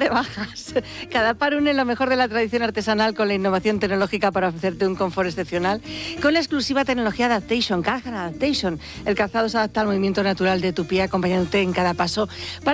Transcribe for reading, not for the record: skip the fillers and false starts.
rebajas. Cada par une lo mejor de la tradición artesanal con la innovación tecnológica para ofrecerte un confort excepcional. Con la exclusiva tecnología Adaptation, Calzado Adaptation. El calzado se adapta al movimiento natural de tu pie, acompañándote en cada paso para